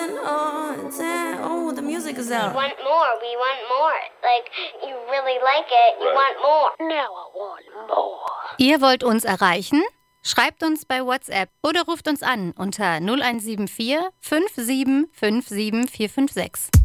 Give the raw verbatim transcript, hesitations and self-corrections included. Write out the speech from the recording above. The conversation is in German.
ten, oh, ten, oh, the music is out. We want more, we want more. Like, you really like it, you want more. Now I want more. Ihr wollt uns erreichen? Schreibt uns bei WhatsApp oder ruft uns an unter null eins sieben vier fünf sieben fünf sieben vier fünf sechs.